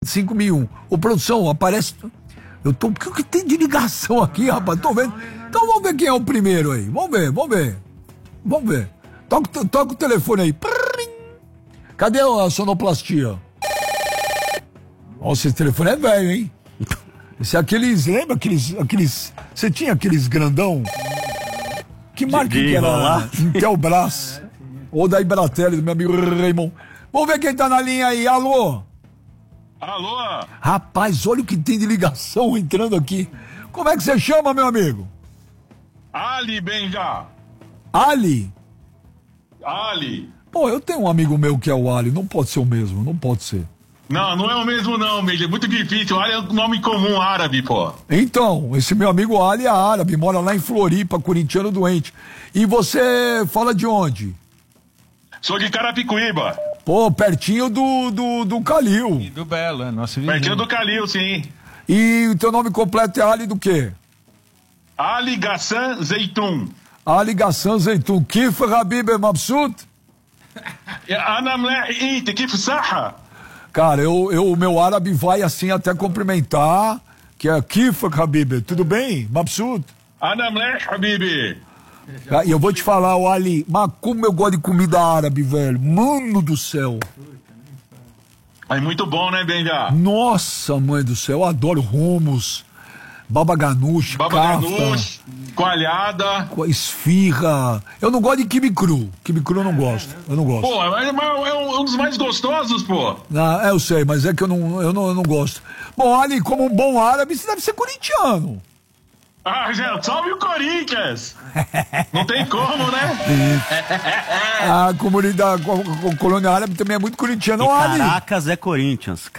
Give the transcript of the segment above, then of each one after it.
25.001. Ô, produção, aparece... O que tem de ligação aqui, rapaz? Tô vendo. Então vamos ver quem é o primeiro aí. Vamos ver. Toca o telefone aí. Cadê a sonoplastia? Nossa, esse telefone é velho, hein? Esse é aqueles... Lembra aqueles... Você tinha aqueles grandão? Que marca que era? Intelbras. Ou da Ibratel, do meu amigo Raymond. Vamos ver quem tá na linha aí. Alô? Alô? Rapaz, olha o que tem de ligação entrando aqui. Como é que você chama, meu amigo? Ali, Benja. Ali? Ali. Pô, eu tenho um amigo meu que é o Ali. Não pode ser o mesmo, não pode ser. Não é o mesmo não, Benja. É muito difícil. Ali é um nome comum árabe, pô. Então, esse meu amigo Ali é árabe, mora lá em Floripa, corintiano doente. E você fala de onde? Sou de Carapicuíba. Pô, pertinho do Calil. E do Belo, é nosso vizinho. Pertinho do Calil, sim. E o teu nome completo é Ali do quê? Ali Gassan Zeitum. Ali Gassan Zeitum. Kif Habib Mabsut? Ana mleh, kif saha? Cara, o meu árabe vai assim até cumprimentar, que é Kif Habib. Tudo bem? Mabsut? Ana mleh, habibi. E eu vou te falar, o Ali, mas como eu gosto de comida árabe, velho. Mano do céu. É muito bom, né, Benja? Nossa, mãe do céu, eu adoro hummus, baba ganoush, Ganoush, coalhada. Esfirra. Eu não gosto de quibe cru. Quibe cru eu não gosto. Pô, é um dos mais gostosos, pô. Ah, eu sei, mas é que eu não gosto. Bom, Ali, como um bom árabe, você deve ser corintiano. Ah, gente, salve o Corinthians! Não tem como, né? A comunidade, a colônia árabe também é muito corintiana. Caracas é Corinthians.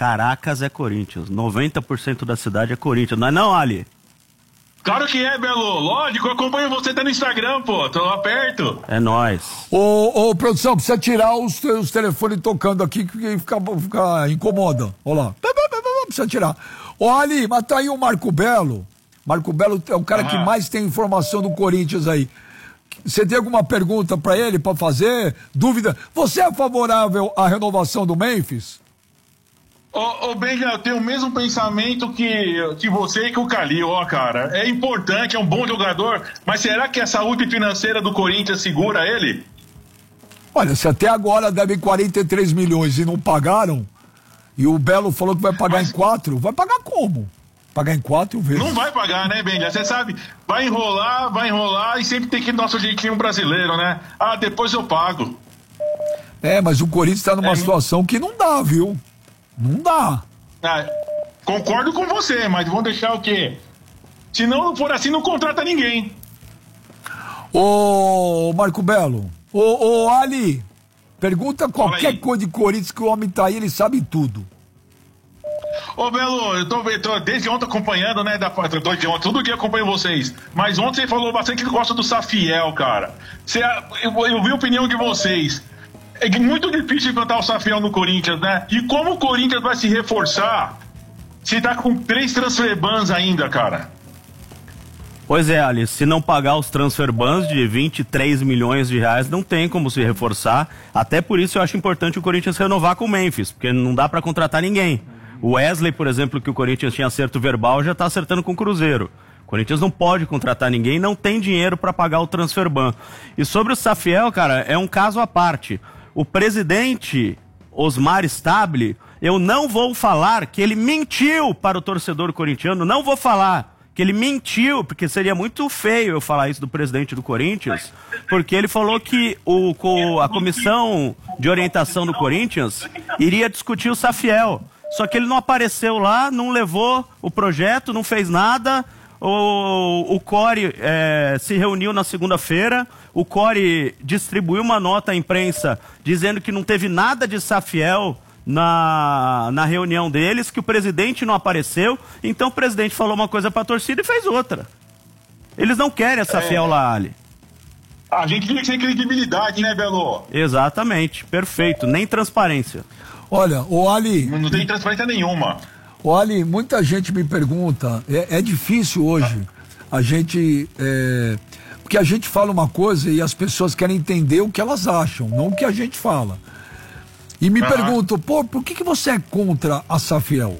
90% da cidade é Corinthians. Não é não, Ali? Claro que é, Belo. Lógico, eu acompanho você até no Instagram, pô. Tô lá perto. É nóis. Ô, produção, precisa tirar os telefones tocando aqui que fica incomoda. Olha lá. Precisa tirar. Ô, Ali, mas tá aí o Marco Belo. Marco Belo é o cara que mais tem informação do Corinthians aí. Você tem alguma pergunta pra ele, pra fazer? Dúvida? Você é favorável à renovação do Memphis? Ô, Benja, eu tenho o mesmo pensamento que você e que o Calil, ó, cara. É importante, é um bom jogador, mas será que a saúde financeira do Corinthians segura ele? Olha, se até agora devem 43 milhões e não pagaram, e o Belo falou que vai pagar em 4, vai pagar como? Pagar em 4 vezes. Não vai pagar, né, Benja? Você sabe, vai enrolar e sempre tem que ir nosso jeitinho brasileiro, né? Ah, depois eu pago. É, mas o Corinthians tá numa situação que não dá, viu? Não dá. Ah, concordo com você, mas vão deixar o quê? Se não for assim, não contrata ninguém. Ô, Marco Belo. Ô, Ali. Pergunta qualquer coisa de Corinthians que o homem tá aí, ele sabe tudo. Ô, Belo, eu tô desde ontem acompanhando, né? Todo dia acompanho vocês. Mas ontem você falou bastante que gosta do Safiel, cara. Eu vi a opinião de vocês. É muito difícil implantar o Safiel no Corinthians, né? E como o Corinthians vai se reforçar se tá com 3 transfer bans ainda, cara? Pois é, Alice, se não pagar os transfer bans de 23 milhões de reais, não tem como se reforçar. Até por isso eu acho importante o Corinthians renovar com o Memphis, porque não dá pra contratar ninguém. O Wesley, por exemplo, que o Corinthians tinha acerto verbal, já tá acertando com o Cruzeiro. O Corinthians não pode contratar ninguém, não tem dinheiro para pagar o transfer ban. E sobre o Safiel, cara, é um caso à parte. O presidente Osmar Stable, eu não vou falar que ele mentiu para o torcedor corintiano, não vou falar que ele mentiu, porque seria muito feio eu falar isso do presidente do Corinthians, porque ele falou que a comissão de orientação do Corinthians iria discutir o Safiel. Só que ele não apareceu lá, não levou o projeto, não fez nada. O Core se reuniu na segunda-feira, o Core distribuiu uma nota à imprensa dizendo que não teve nada de Safiel na reunião deles, que o presidente não apareceu, então o presidente falou uma coisa pra torcida e fez outra. Eles não querem a Safiel lá, Ali. A gente tem que ter credibilidade, né, Belo? Exatamente, perfeito, nem transparência. Olha, o Ali... Não tem transparência nenhuma. O Ali, muita gente me pergunta, é difícil hoje a gente... porque a gente fala uma coisa e as pessoas querem entender o que elas acham, não o que a gente fala. E me perguntam, pô, por que você é contra a Safiel?